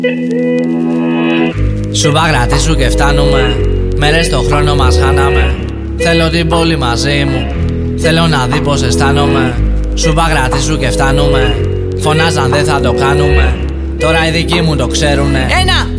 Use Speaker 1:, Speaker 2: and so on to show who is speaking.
Speaker 1: Σου παγρατήσου και φτάνουμε. Μέρες το χρόνο μας χάναμε. Θέλω την πόλη μαζί μου. Θέλω να δει πως αισθάνομαι. Σου παγρατήσου και φτάνουμε. Φωνάζαν δεν θα το κάνουμε. Τώρα οι δικοί μου το ξέρουνε. 1,